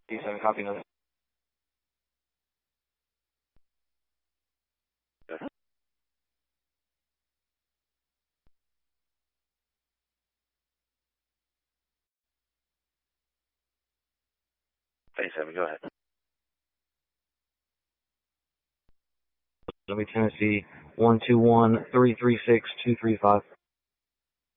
D7, copy another. D7, go ahead. Let me Tennessee 121-336-235.